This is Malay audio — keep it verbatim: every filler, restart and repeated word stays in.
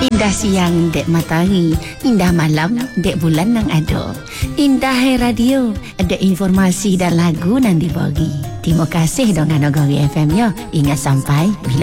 Indah siang dek matahari, indah malam dek bulan nang ado. Indah hai radio, ada informasi dan lagu nang dibagi. Terima kasih dong Nogori F M ya. Ingat sampai bila